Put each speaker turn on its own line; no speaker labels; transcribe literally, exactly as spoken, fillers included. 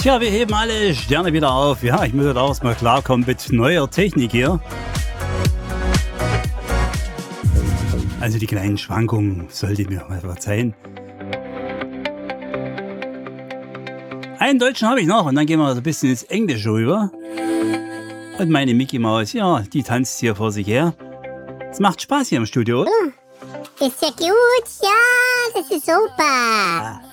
Tja, wir heben alle Sterne wieder auf. Ja, ich muss halt auch mal klarkommen mit neuer Technik hier. Also die kleinen Schwankungen sollte mir mal verzeihen. Einen Deutschen habe ich noch und dann gehen wir so ein bisschen ins Englische rüber. Und meine Mickey Maus, ja, die tanzt hier vor sich her. Es macht Spaß hier im Studio.
Ist ja gut, ja, das ist super.